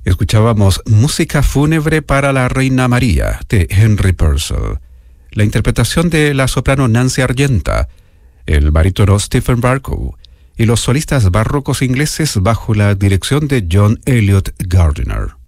Escuchábamos Música fúnebre para la Reina María, de Henry Purcell. La interpretación de la soprano Nancy Argenta, el barítono Stephen Barkow y los solistas barrocos ingleses bajo la dirección de John Elliott Gardiner.